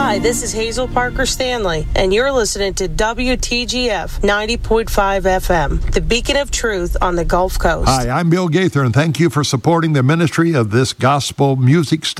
Hi, this is Hazel Parker Stanley, and you're listening to WTGF 90.5 FM, the beacon of truth on the Gulf Coast. Hi, I'm Bill Gaither, and thank you for supporting the ministry of this gospel music station.